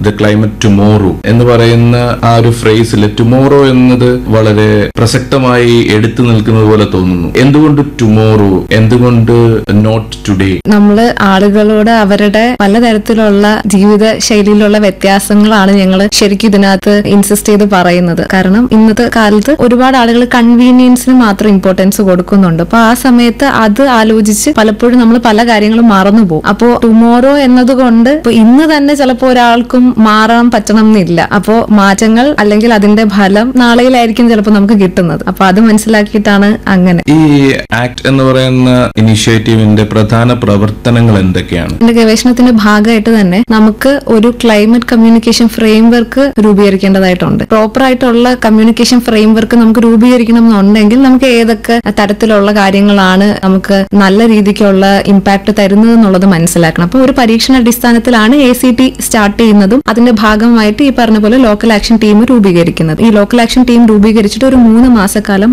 The climate tomorrow എന്ന് പറയുന്ന ആ ഒരു ഫ്രേസിൽ ടുമോറോ എന്നത് വളരെ പ്രസക്തമായി എടുത്തു നിൽക്കുന്നത് പോലെ തോന്നുന്നു. എന്തുകൊണ്ട് ടുമോറോ, എന്തുകൊണ്ട് നോട്ട് ടുഡേ? നമ്മള് ആളുകളോട് അവരുടെ പലതരത്തിലുള്ള ജീവിത ശൈലിയിലുള്ള വ്യത്യാസങ്ങളാണ് ഞങ്ങൾ ശരിക്കും ഇതിനകത്ത് ഇൻസിസ്റ്റ് ചെയ്ത് പറയുന്നത്. കാരണം ഇന്നത്തെ കാലത്ത് ഒരുപാട് ആളുകൾ കൺവീനിയൻസിന് മാത്രം ഇമ്പോർട്ടൻസ് കൊടുക്കുന്നുണ്ട്. അപ്പൊ ആ സമയത്ത് അത് ആലോചിച്ച് പലപ്പോഴും നമ്മൾ പല കാര്യങ്ങളും മറന്നുപോകും. അപ്പോ ടുമോറോ എന്നതുകൊണ്ട് ഇപ്പൊ ഇന്ന് തന്നെ ചിലപ്പോൾ ഒരാൾക്കും മാറാൻ പറ്റണം എന്നില്ല. അപ്പോ മാറ്റങ്ങൾ അല്ലെങ്കിൽ അതിന്റെ ഫലം നാളെയിലായിരിക്കും ചിലപ്പോൾ നമുക്ക് കിട്ടുന്നത്. അപ്പൊ അത് മനസ്സിലാക്കിയിട്ടാണ് അങ്ങനെ. ഈ ആക്ട് എന്ന് പറയുന്ന ഇനിഷ്യേറ്റീവിന്റെ പ്രധാന പ്രവർത്തനങ്ങൾ എന്തൊക്കെയാണ്? എന്റെ ഗവേഷണത്തിന്റെ ഭാഗമായിട്ട് തന്നെ നമുക്ക് ഒരു ക്ലൈമറ്റ് കമ്മ്യൂണിക്കേഷൻ ഫ്രെയിംവർക്ക് രൂപീകരിക്കേണ്ടതായിട്ടുണ്ട്. പ്രോപ്പർ ആയിട്ടുള്ള കമ്മ്യൂണിക്കേഷൻ ഫ്രെയിംവർക്ക് നമുക്ക് രൂപീകരിക്കണം എന്നുണ്ടെങ്കിൽ നമുക്ക് ഏതൊക്കെ തരത്തിലുള്ള കാര്യങ്ങളാണ് നമുക്ക് നല്ല രീതിക്കുള്ള ഇമ്പാക്ട് തരുന്നത് എന്നുള്ളത് മനസ്സിലാക്കണം. അപ്പൊ ഒരു പരീക്ഷണാടിസ്ഥാനത്തിലാണ് ACT സ്റ്റാർട്ട് ചെയ്യുന്നതും അതിന്റെ ഭാഗമായിട്ട് ഈ പറഞ്ഞ പോലെ ലോക്കൽ ആക്ഷൻ ടീം രൂപീകരിക്കുന്നത്. ഈ ലോക്കൽ ആക്ഷൻ ടീം രൂപീകരിച്ചിട്ട് ഒരു 3 മാസക്കാലം